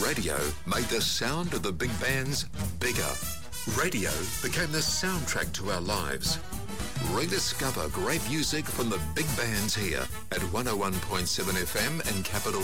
Radio made the sound of the big bands bigger. Radio became the soundtrack to our lives. Rediscover great music from the big bands here at 101.7 FM and Capital